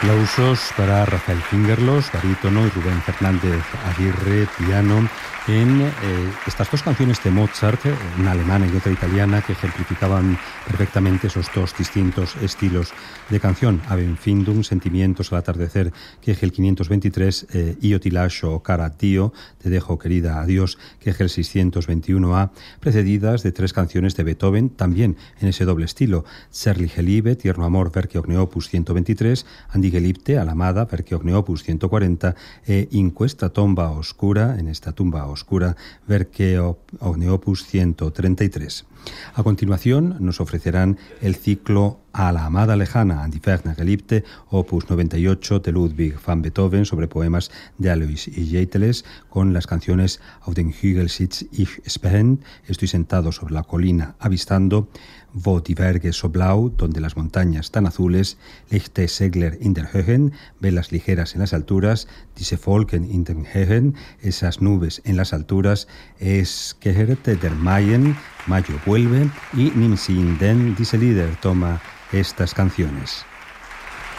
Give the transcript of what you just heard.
Aplausos para Rafael Fingerlos, barítono, y Rubén Fernández Aguirre, piano, en estas dos canciones de Mozart, una alemana y otra italiana, que ejemplificaban perfectamente esos dos distintos estilos de canción. Abendfindung, Sentimientos al atardecer, que es el 523, Io ti lascio cara Dio, Te dejo querida adiós, que es el 621A, precedidas de tres canciones de Beethoven, también en ese doble estilo: Zärtliche Liebe, Tierno amor, Werke Ogni opus 123, Andi Geliebte, Alamada, Werke Ogni opus 140, e In questa tomba oscura, en esta tumba oscura, Werke Ogni opus 133. A continuación nos ofrecerán el ciclo A la amada lejana, An die ferne Geliebte, opus 98 de Ludwig van Beethoven, sobre poemas de Alois Hightola, con las canciones Auf den Hügel sitz ich spähend, Estoy sentado sobre la colina avistando, Wo die Berge so blau, donde las montañas tan azules, Leichte Segler in der Höhen, velas ligeras en las alturas, Diese Wolken in den Höhen, esas nubes en las alturas, Es kehrt der Mayen, Mayo vuelve, y Nimm sie in den, diese Lieder, toma estas canciones.